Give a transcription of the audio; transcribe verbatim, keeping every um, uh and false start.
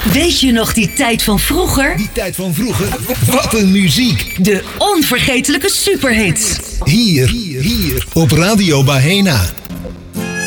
Weet je nog die tijd van vroeger? Die tijd van vroeger? Wat een muziek! De onvergetelijke superhits. Hier, hier, op Radio Bahena.